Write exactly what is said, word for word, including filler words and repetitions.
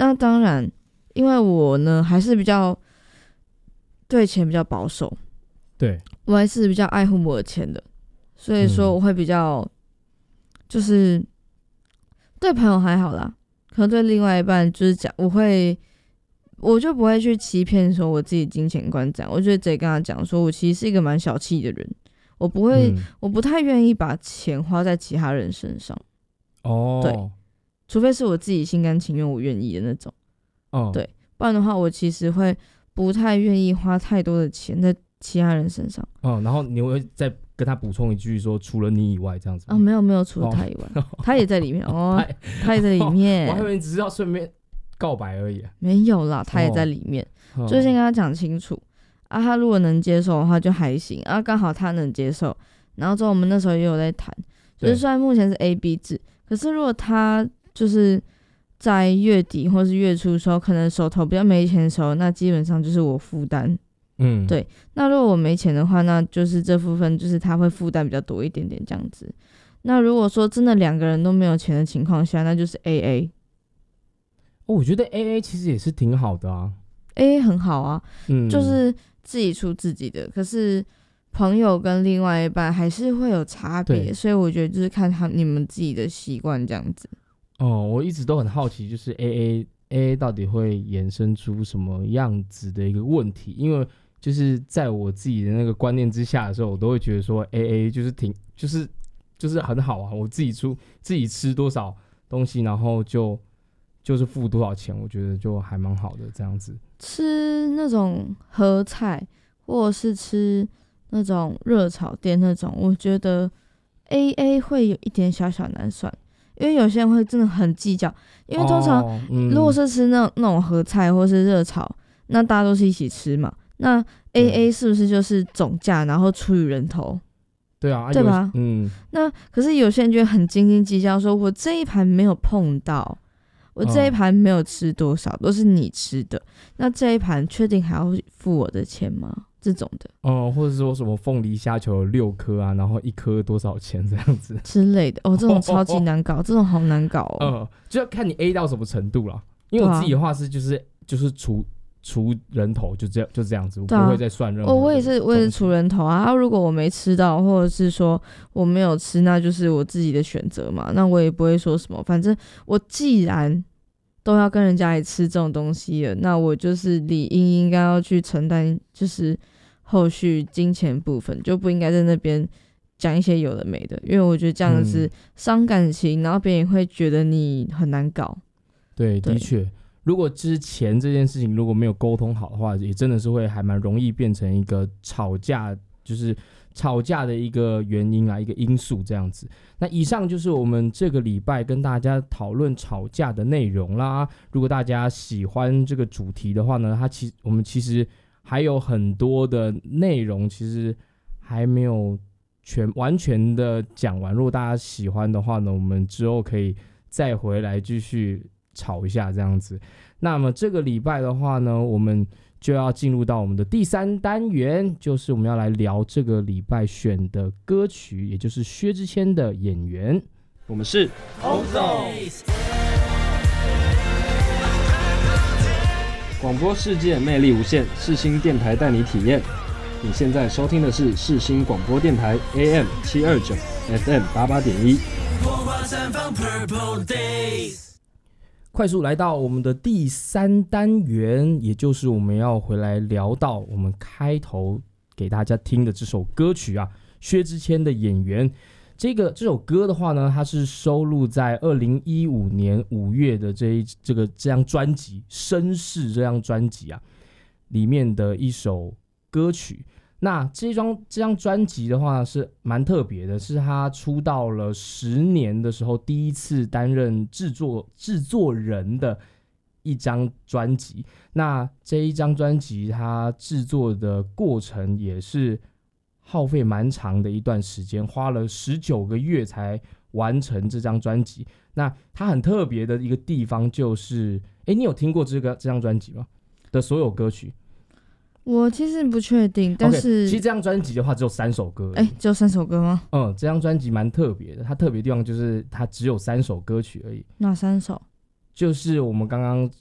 那当然，因为我呢还是比较对钱比较保守， 对， 我还是比较爱护我的钱的，所以说我会比较、嗯、就是对朋友还好啦，可能对另外一半就是讲，我会我就不会去欺骗说我自己金钱观这样，我就直接跟他讲说我其实是一个蛮小气的人，我不会、嗯、我不太愿意把钱花在其他人身上。哦，对，除非是我自己心甘情愿我愿意的那种。哦，对，不然的话我其实会不太愿意花太多的钱在其他人身上。 哦，然后你会再跟他补充一句说除了你以外这样子吗？ 哦，没有没有，除了他以外、哦、他也在里面哦，他也在里面、 哦、我还以为你只是要顺便告白而已、啊、 没有啦，他也在里面、哦、就先跟他讲清楚啊，他如果能接受的话就还行啊，刚好他能接受，然后之后我们那时候也有在谈，就是虽然目前是 A B 制，可是如果他就是在月底或是月初的时候可能手头比较没钱的时候，那基本上就是我负担。嗯，对，那如果我没钱的话，那就是这部分就是他会负担比较多一点点这样子。那如果说真的两个人都没有钱的情况下，那就是 A A。 哦，我觉得 A A 其实也是挺好的啊， A A 很好啊、嗯、就是自己出自己的，可是朋友跟另外一半还是会有差别，所以我觉得就是看他你们自己的习惯这样子。 哦，我一直都很好奇，就是 A A A A 到底会衍生出什么样子的一个问题，因为就是在我自己的那个观念之下的时候，我都会觉得说 A A 就是挺就是就是很好啊，我自己出自己吃多少东西，然后就就是付多少钱，我觉得就还蛮好的这样子。 吃那种合菜或者是吃那种热炒店那种，我觉得 A A 会有一点小小难算，因为有些人会真的很计较，因为通常如果是吃 那, 那种合菜或是热炒，那大家都是一起吃嘛，那 A A 是不是就是总价然后除以人头？ 对啊， 对吧？ 嗯， 那可是有些人就会很斤斤计较，说我这一盘没有碰到，我这一盘没有吃多少、嗯、都是你吃的，那这一盘确定还要付我的钱吗？这种的哦、嗯，或者说什么凤梨虾球有六颗啊，然后一颗多少钱这样子之类的哦，这种超级难搞，这种好难搞哦。 嗯，就要看你 A 到什么程度啦。因为我自己的话是就是、啊、就是除除人头就这样就这样子，我不会再算任何的、 啊哦。我也是我也是除人头啊。啊如果我没吃到，或者是说我没有吃，那就是我自己的选择嘛。那我也不会说什么，反正我既然都要跟人家来吃这种东西了，那我就是理应应该要去承担，就是后续金钱部分，就不应该在那边讲一些有的没的，因为我觉得这样子伤感情、嗯、然后别人会觉得你很难搞。 对，的确，如果之前这件事情如果没有沟通好的话，也真的是会还蛮容易变成一个吵架，就是吵架的一个原因啊，一个因素这样子。那以上就是我们这个礼拜跟大家讨论吵架的内容啦。如果大家喜欢这个主题的话呢，它其我们其实还有很多的内容，其实还没有全完全的讲完。如果大家喜欢的话呢，我们之后可以再回来继续吵一下这样子。那么这个礼拜的话呢，我们就要进入到我们的第三单元，就是我们要来聊这个礼拜选的歌曲，也就是薛之谦的演员。 我们是欧总，广播世界魅力无限，世新电台带你体验。你现在收听的是世新广播电台 A M 七二九 F M 八八点一。 快速来到我们的第三单元，也就是我们要回来聊到我们开头给大家听的这首歌曲啊，薛之谦的演员。这个这首歌的话呢，它是收录在二零一五年五月的这一这个这张专辑《绅士》这张专辑啊里面的一首歌曲。那这张这张专辑的话是蛮特别的，是他出道了十年的时候第一次担任制作制作人的一张专辑。那这一张专辑他制作的过程也是耗费蛮长的一段时间，花了十九个月才完成这张专辑。那它很特别的一个地方就是，哎，你有听过这个这张专辑吗？的所有歌曲？ 我其实不确定，但是、 okay, 其实这张专辑的话只有三首歌。 哎，只有三首歌吗？ 嗯，这张专辑蛮特别的，它特别的地方就是它只有三首歌曲而已。 哪三首？ 就是我们刚刚